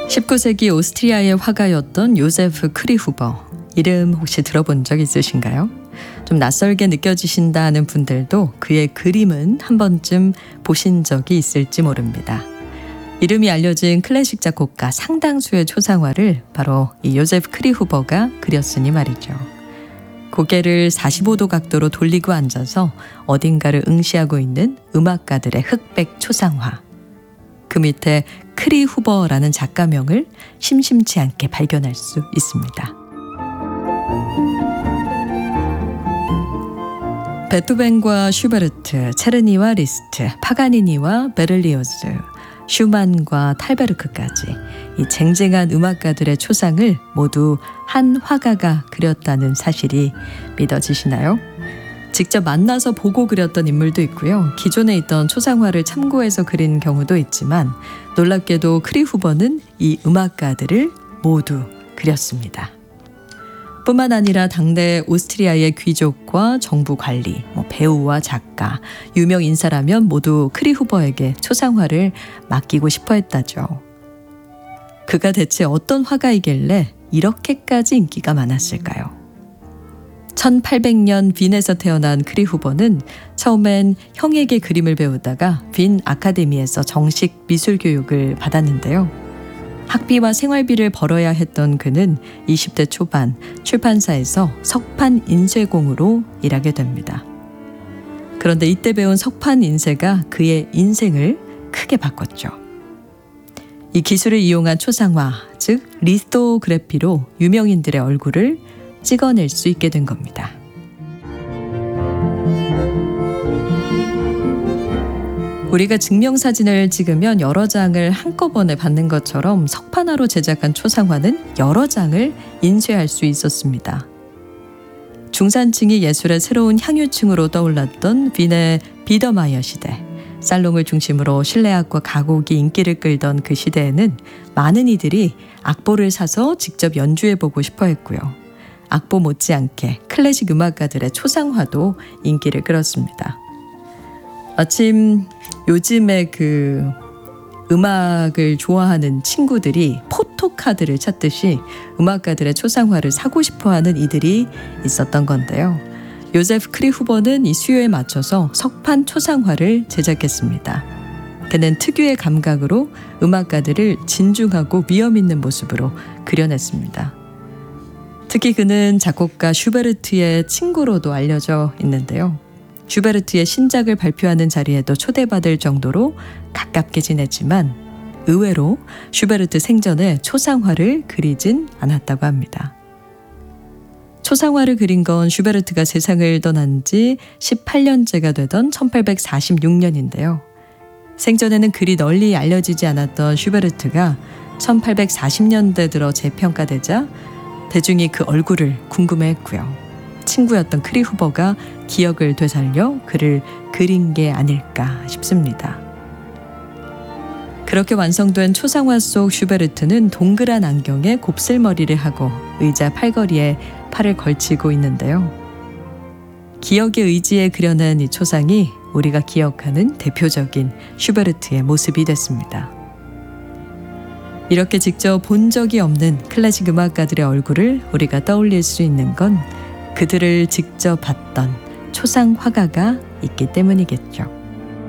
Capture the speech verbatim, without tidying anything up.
십구 세기 오스트리아의 화가였던 요제프 크리후버. 이름 혹시 들어본 적 있으신가요? 좀 낯설게 느껴지신다는 분들도 그의 그림은 한 번쯤 보신 적이 있을지 모릅니다. 이름이 알려진 클래식 작곡가 상당수의 초상화를 바로 이 요제프 크리후버가 그렸으니 말이죠. 고개를 사십오 도 각도로 돌리고 앉아서 어딘가를 응시하고 있는 음악가들의 흑백 초상화. 그 밑에 크리후버라는 작가명을 심심치 않게 발견할 수 있습니다. 베토벤과 슈베르트, 체르니와 리스트, 파가니니와 베를리오즈, 슈만과 탈베르크까지 이 쟁쟁한 음악가들의 초상을 모두 한 화가가 그렸다는 사실이 믿어지시나요? 직접 만나서 보고 그렸던 인물도 있고요. 기존에 있던 초상화를 참고해서 그린 경우도 있지만 놀랍게도 크리후버는 이 음악가들을 모두 그렸습니다. 뿐만 아니라 당대 오스트리아의 귀족과 정부 관리, 뭐 배우와 작가, 유명 인사라면 모두 크리후버에게 초상화를 맡기고 싶어 했다죠. 그가 대체 어떤 화가이길래 이렇게까지 인기가 많았을까요? 천팔백 년 빈에서 태어난 크리후버는 처음엔 형에게 그림을 배우다가 빈 아카데미에서 정식 미술 교육을 받았는데요. 학비와 생활비를 벌어야 했던 그는 이십 대 초반 출판사에서 석판 인쇄공으로 일하게 됩니다. 그런데 이때 배운 석판 인쇄가 그의 인생을 크게 바꿨죠. 이 기술을 이용한 초상화, 즉 리토그래피로 유명인들의 얼굴을 찍어낼 수 있게 된 겁니다. 우리가 증명사진을 찍으면 여러 장을 한꺼번에 받는 것처럼 석판화로 제작한 초상화는 여러 장을 인쇄할 수 있었습니다. 중산층이 예술의 새로운 향유층으로 떠올랐던 빈의 비더마이어 시대, 살롱을 중심으로 실내악과 가곡이 인기를 끌던 그 시대에는 많은 이들이 악보를 사서 직접 연주해보고 싶어 했고요. 악보 못지않게 클래식 음악가들의 초상화도 인기를 끌었습니다. 마침 요즘에 그 음악을 좋아하는 친구들이 포토카드를 찾듯이 음악가들의 초상화를 사고 싶어하는 이들이 있었던 건데요. 요제프 크리후버는 이 수요에 맞춰서 석판 초상화를 제작했습니다. 그는 특유의 감각으로 음악가들을 진중하고 위험 있는 모습으로 그려냈습니다. 특히 그는 작곡가 슈베르트의 친구로도 알려져 있는데요. 슈베르트의 신작을 발표하는 자리에도 초대받을 정도로 가깝게 지냈지만 의외로 슈베르트 생전에 초상화를 그리진 않았다고 합니다. 초상화를 그린 건 슈베르트가 세상을 떠난 지 십팔 년째가 되던 천팔백사십육 년인데요. 생전에는 그리 널리 알려지지 않았던 슈베르트가 천팔백사십 년대 들어 재평가되자 대중이 그 얼굴을 궁금해했고요. 친구였던 크리후버가 기억을 되살려 그를 그린 게 아닐까 싶습니다. 그렇게 완성된 초상화 속 슈베르트는 동그란 안경에 곱슬머리를 하고 의자 팔걸이에 팔을 걸치고 있는데요. 기억의 의지에 그려낸 이 초상이 우리가 기억하는 대표적인 슈베르트의 모습이 됐습니다. 이렇게 직접 본 적이 없는 클래식 음악가들의 얼굴을 우리가 떠올릴 수 있는 건 그들을 직접 봤던 초상 화가가 있기 때문이겠죠.